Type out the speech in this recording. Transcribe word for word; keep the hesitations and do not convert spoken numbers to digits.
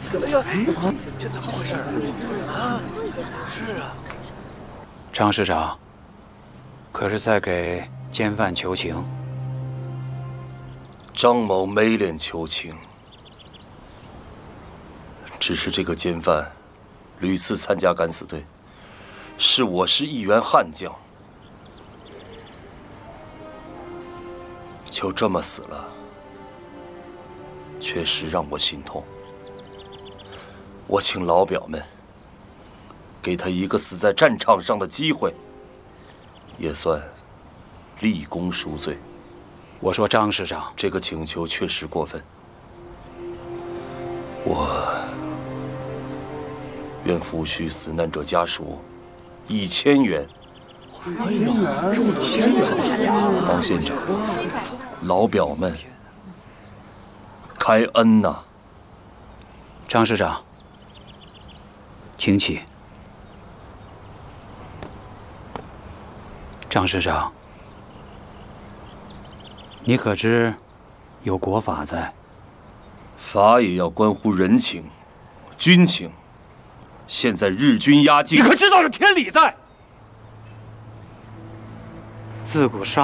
哎呀，这怎么回事啊？是啊， 张师长，可是在给奸犯求情？ 张某没脸求情，只是这个奸犯屡次参加敢死队，是我师一员悍将，就这么死了，确实让我心痛。我请老表们给他一个死在战场上的机会，也算立功赎罪。 我说张师长， 这个请求确实过分，我愿抚恤死难者家属一千元。 哎呀，一千元！ 王县长，老表们，开恩呐！ 张师长，请起。张师长，你可知有国法在？ 法也要关乎人情、军情。现在日军压境， 你可知道有天理在？ 自古杀